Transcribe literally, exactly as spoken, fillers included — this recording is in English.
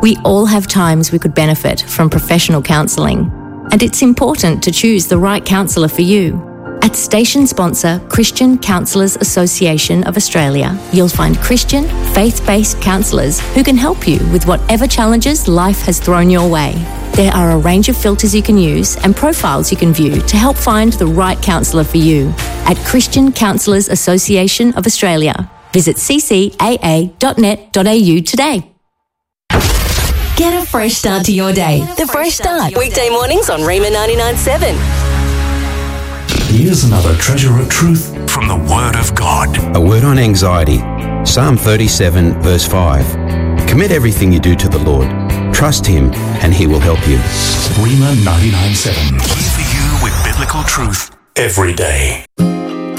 We all have times we could benefit from professional counselling, and it's important to choose the right counsellor for you. At station sponsor Christian Counsellors Association of Australia, you'll find Christian, faith-based counsellors who can help you with whatever challenges life has thrown your way. There are a range of filters you can use and profiles you can view to help find the right counsellor for you. At Christian Counsellors Association of Australia, visit c c a a dot net dot a u today. Get a fresh start to your day. The Fresh Start. Weekday mornings on Rima ninety-nine point seven. Here's another treasure of truth from the Word of God. A word on anxiety. Psalm thirty-seven, verse five. Commit everything you do to the Lord. Trust Him, and He will help you. Rima ninety-nine point seven. Here for you with biblical truth every day.